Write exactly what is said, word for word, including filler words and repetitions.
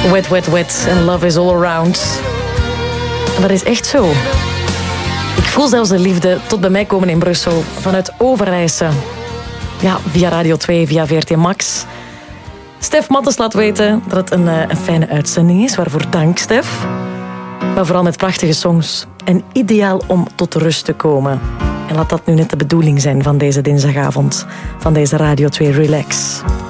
Wet, wet, wet and love is all around. En dat is echt zo. Ik voel zelfs de liefde tot bij mij komen in Brussel. Vanuit Overijse. Ja, via Radio twee, via V R T Max. Stef Mattes laat weten dat het een, een fijne uitzending is. Waarvoor dank, Stef. Maar vooral met prachtige songs. En ideaal om tot rust te komen. En laat dat nu net de bedoeling zijn van deze dinsdagavond. Van deze Radio twee Relax.